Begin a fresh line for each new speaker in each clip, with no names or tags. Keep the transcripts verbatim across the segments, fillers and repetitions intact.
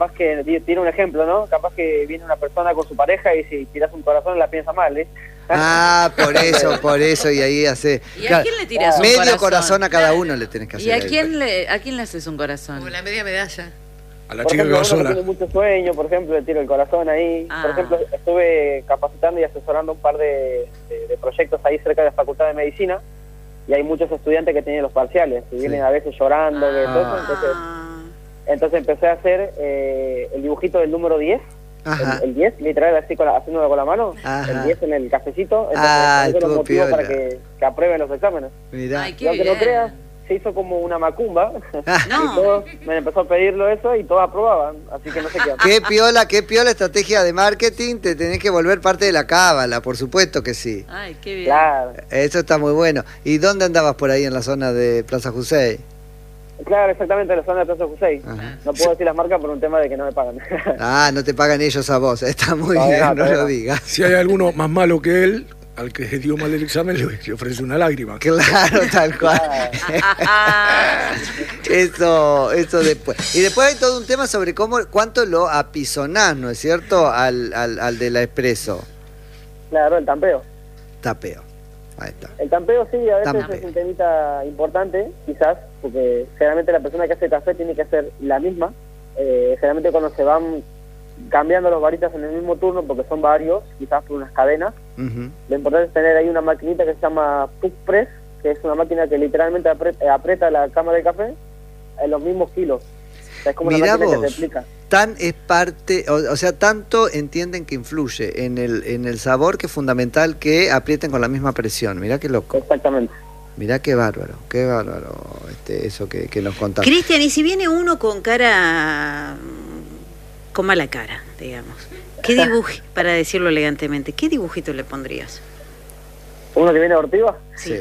capaz que tiene un ejemplo, ¿no? Capaz que viene una persona con su pareja y si tiras un corazón la piensa mal, ¿eh?
Ah, por eso, por eso, y ahí hace...
¿Y a quién le tiras un
medio
corazón?
corazón a cada uno le tenés que hacer.
¿Y a
ahí.
quién le, a quién le haces un corazón?
Como la media medalla.
A la
Por
chica
ejemplo,
que va
uno que
sola.
tiene mucho sueño, por ejemplo, le tiro el corazón ahí.
Ah.
Por ejemplo, estuve capacitando y asesorando un par de, de, de proyectos ahí cerca de la Facultad de Medicina y hay muchos estudiantes que tienen los parciales y
Sí.
vienen a veces llorando,
Ah.
que todo eso, entonces, entonces empecé a hacer eh, el dibujito del número diez.
Ajá.
El, el diez, literal, así con la, haciéndolo con la mano,
Ajá.
el diez en el cafecito, entonces
Ah,
eso los
estuvo
motivó para
piola.
que, que aprueben los exámenes.
Mirá.
Ay,
Y
qué
aunque
bien.
no creas, se hizo como una macumba,
No.
y todos me empezó a pedirlo eso y todos aprobaban, así que no sé qué.
Qué piola, qué piola estrategia de marketing, te tenés que volver parte de la cábala, por supuesto que sí.
Ay, qué bien.
Claro,
Eso está muy bueno. ¿Y dónde andabas por ahí en la zona de Plaza Jusey?
claro, exactamente, la zona de Plaza Jusey.
Ajá.
No puedo decir las marcas por un tema de que no me pagan.
Ah, no te pagan ellos a vos, está muy
Todavía
bien,
no,
no
todavía
lo
no.
digas.
Si hay alguno más malo que él, al que dio mal el examen, le, le ofrece una lágrima.
Claro, tal cual. Eso, eso después. Y después hay todo un tema sobre cómo, cuánto lo apisonás, ¿no es cierto? Al, al, al de la Expreso.
Claro, el tampeo.
Tapeo. Ahí está.
El tampeo sí, a veces
Tampeo.
es un temita importante, quizás, porque generalmente la persona que hace café tiene que hacer la misma. Eh, generalmente cuando se van cambiando los baristas en el mismo turno, porque son varios, quizás por unas cadenas,
Ujú.
lo importante es tener ahí una maquinita que se llama Push Press, que es una máquina que literalmente aprieta, aprieta la cámara de café en los mismos kilos. O sea, es como
Mirá
una máquina
vos.
que se aplica.
Tan es parte, o, o sea, tanto entienden que influye en el, en el sabor que es fundamental que aprieten con la misma presión. Mirá qué loco.
Exactamente.
Mirá qué bárbaro, qué bárbaro este, eso que, que nos contaste.
Cristian, y si viene uno con cara, mm, con mala cara, digamos, ¿qué dibujito, para decirlo elegantemente, qué dibujito le pondrías?
¿Uno que viene abortiva?
Sí.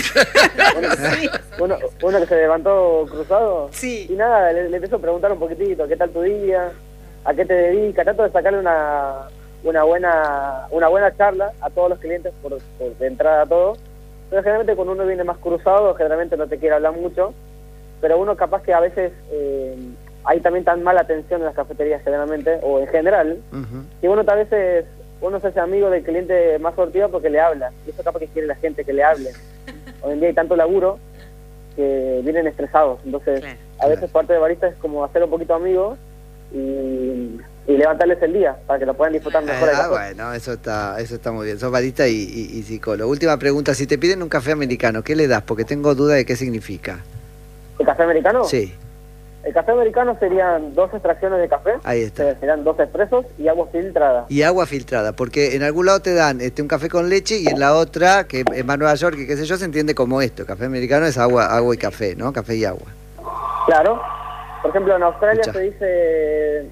Uno, que, uno, uno que se levantó cruzado.
Sí.
Y nada, le, le empezó a preguntar un poquitito, ¿qué tal tu día? ¿A qué te dedicas? Trato de sacarle una, una buena una buena charla a todos los clientes por, por de entrada a todo. Pero generalmente cuando uno viene más cruzado, generalmente no te quiere hablar mucho. Pero uno capaz que a veces eh, hay también tan mala atención en las cafeterías generalmente, o en general,
Ujú.
que uno a veces uno se hace amigo del cliente más sortido porque le habla. Y eso capaz que quiere la gente que le hable. Hoy en día hay tanto laburo que vienen estresados. Entonces,
Claro.
a veces parte de barista es como hacer un poquito amigos y, y levantarles el día para que lo puedan disfrutar mejor.
Ah,
del café.
bueno, eso está, eso está muy bien. Sos barista y, y, y psicólogo. Última pregunta, si te piden un café americano, ¿qué le das? Porque tengo duda de qué significa.
¿El café americano?
Sí,
El café americano serían dos extracciones de café,
ahí está.
eh, serían dos expresos y agua filtrada.
Y agua filtrada, porque en algún lado te dan este un café con leche y en la otra, que es más Nueva York y qué sé yo, se entiende como esto. Café americano es agua, agua y café, ¿no? Café y agua.
Claro. Por ejemplo, en Australia
Escucha.
se dice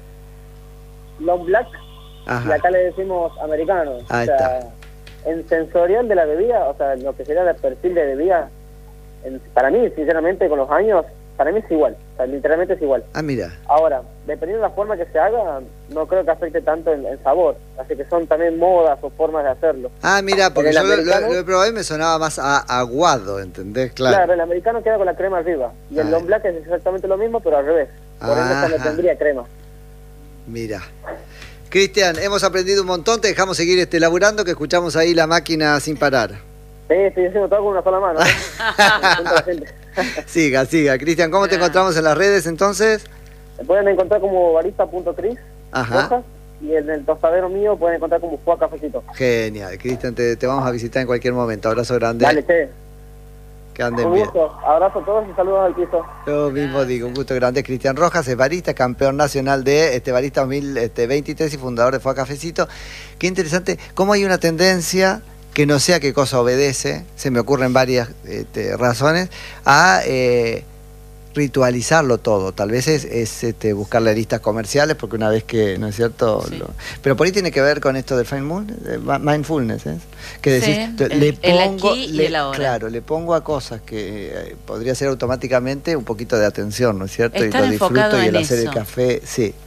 long black y
Ajá.
acá le decimos americano.
Ahí
o sea, en sensorial de la bebida, o sea, lo que sería el perfil de bebida, en- para mí, sinceramente, con los años, para mí es igual. O sea, literalmente es igual.
Ah, mira.
Ahora, dependiendo de la forma que se haga, no creo que afecte tanto el, el sabor. Así que son también modas o formas de hacerlo.
Ah, mira, porque
En
yo
el
lo, lo-
americano-
lo he probado y me sonaba más a, aguado, ¿entendés?
Claro.
Claro.
el americano queda con la crema arriba. Y el
Ah.
long black es exactamente lo mismo, pero al revés. Por ende, esta no
Ajá.
tendría crema.
Mira. Cristian, hemos aprendido un montón, te dejamos seguir este laburando, que escuchamos ahí la máquina sin parar.
Sí, estoy haciendo todo con una sola mano. ¿eh? Junto a la gente.
Siga, siga. Cristian, ¿cómo te encontramos en las redes entonces?
Me pueden encontrar como barista punto cris
Ajá.
Rojas, y en el tostadero mío pueden encontrar como Fua Cafecito.
Genial. Cristian, te, te vamos a visitar en cualquier momento. Abrazo grande.
Dale, che.
Que anden
Un
bien.
gusto. Abrazo a todos y saludos al piso.
Lo mismo digo, un gusto grande. Cristian Rojas es barista, campeón nacional de este barista dos mil veintitrés y fundador de Fua Cafecito. Qué interesante, cómo hay una tendencia, que no sé a qué cosa obedece, se me ocurren varias este, razones, a eh, ritualizarlo todo. Tal vez es, es este, buscarle listas comerciales, porque una vez que, ¿no es cierto?
Sí.
Lo- pero por ahí tiene que ver con esto del mindfulness, de ma- mindfulness, ¿eh? Que decís,
Sí,
te-
el-
le
el
pongo,
aquí y
le-
el ahora.
claro, le pongo a cosas que eh, podría ser automáticamente un poquito de atención, ¿no es cierto?
Estar
y lo disfruto
enfocado
y el
en
hacer el
eso.
café, sí.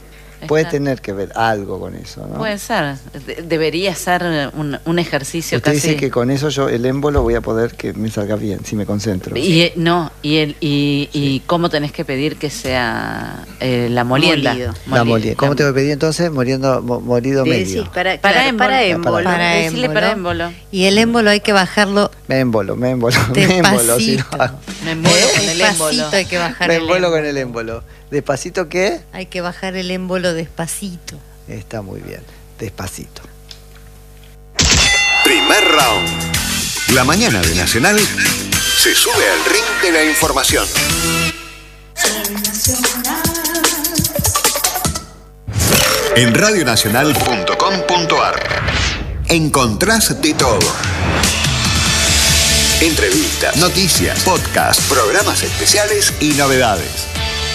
puede
Está.
tener que ver algo con eso, ¿no?
Puede ser. De- debería ser un, un ejercicio
Usted
casi.
dice que con eso yo el émbolo voy a poder que me salga bien, si me concentro.
Y eh, no, y el y, y cómo tenés que pedir que sea eh, la molienda.
Molido.
La
Moli-
molienda. ¿Cómo
la-
te voy a pedir entonces? Moriendo, mo- morido
De-
medio.
sí, para,
Para
claro,
émbolo.
para émbolo.
Para
Decirle
émbolo.
para émbolo.
Y el émbolo hay que bajarlo
Me embolo, me embolo, me embolo. Si
despacito.
no,
Me embolo con el émbolo.
Despacito hay que bajar
me
el
embolo
émbolo.
con el émbolo. ¿Despacito qué?
Hay que bajar el émbolo despacito.
Está muy bien, despacito.
Primer round. La mañana de Nacional se sube al ring de la información. En radionacional punto com punto ar encontrás de todo. Entrevistas, noticias, podcast, programas especiales y novedades.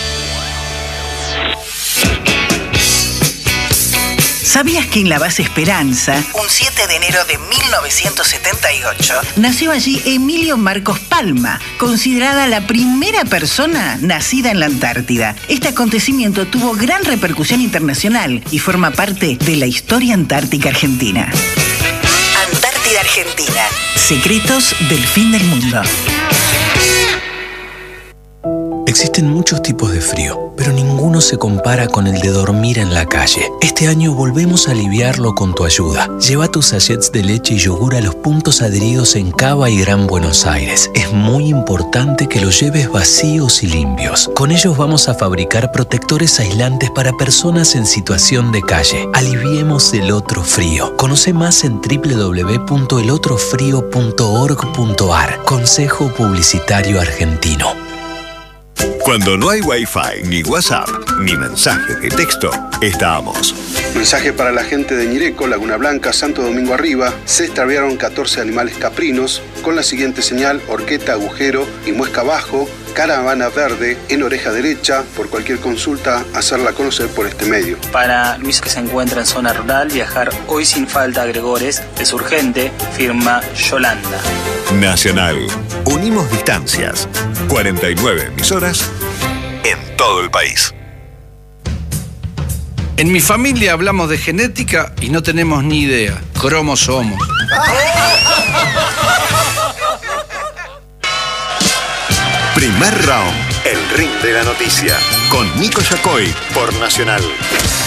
¿Sabías que en la base Esperanza, un siete de enero de mil novecientos setenta y ocho, nació allí Emilio Marcos Palma, considerada la primera persona nacida en la Antártida? Este acontecimiento tuvo gran repercusión internacional y forma parte de la historia antártica argentina. Antártida Argentina. Secretos del fin del mundo.
Existen muchos tipos de frío, pero ninguno se compara con el de dormir en la calle. Este año volvemos a aliviarlo con tu ayuda. Lleva tus sachets de leche y yogur a los puntos adheridos en Cava y Gran Buenos Aires. Es muy importante que los lleves vacíos y limpios. Con ellos vamos a fabricar protectores aislantes para personas en situación de calle. Aliviemos el otro frío. Conoce más en doble u doble u doble u punto el otro frío punto org punto ar. Consejo Publicitario Argentino.
Cuando no hay Wi-Fi, ni WhatsApp, ni mensajes de texto, estamos.
Mensaje para la gente de Ñireco, Laguna Blanca, Santo Domingo Arriba. Se extraviaron catorce animales caprinos con la siguiente señal: horqueta, agujero y muesca abajo, caravana verde en oreja derecha. Por cualquier consulta, hacerla conocer por este medio.
Para Luis, que se encuentra en zona rural, viajar hoy sin falta a Gregores es urgente, firma Yolanda.
Nacional. Unimos distancias. cuarenta y nueve emisoras en todo el país.
En mi familia hablamos de genética y no tenemos ni idea. Cromosomos.
Primer round. El ring de la noticia. Con Nico Yacoy por Nacional.